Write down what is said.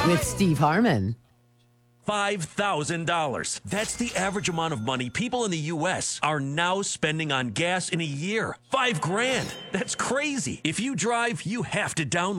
with Steve Harmon. $5,000. That's the average amount of money people in the U.S. are now spending on gas in a year. $5,000. That's crazy. If you drive, you have to download